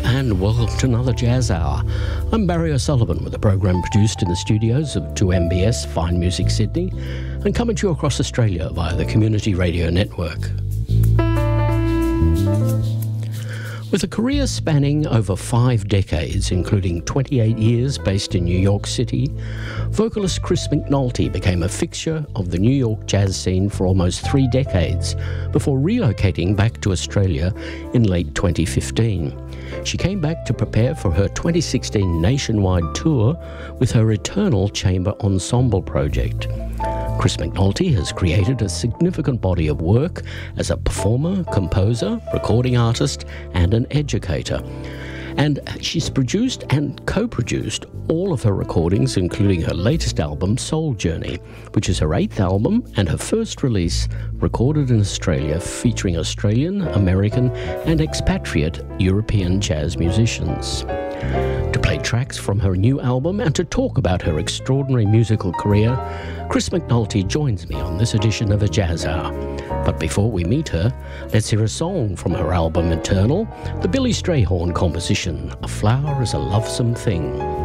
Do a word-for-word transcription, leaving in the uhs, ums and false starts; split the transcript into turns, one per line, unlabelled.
and welcome to another Jazz Hour. I'm Barry O'Sullivan with a program produced in the studios of two M B S Fine Music Sydney and coming to you across Australia via the Community Radio Network. With a career spanning over five decades, including twenty-eight years based in New York City, vocalist Chris McNulty became a fixture of the New York jazz scene for almost three decades before relocating back to Australia in late twenty fifteen. She came back to prepare for her twenty sixteen nationwide tour with her Eternal Chamber Ensemble project. Chris McNulty has created a significant body of work as a performer, composer, recording artist, and an educator. And she's produced and co-produced all of her recordings, including her latest album, Soul Journey, which is her eighth album and her first release recorded in Australia, featuring Australian, American, and expatriate European jazz musicians. To play tracks from her new album and to talk about her extraordinary musical career, Chris McNulty joins me on this edition of A Jazz Hour. But before we meet her, let's hear a song from her album Eternal, the Billy Strayhorn composition, A Flower is a Lovesome Thing.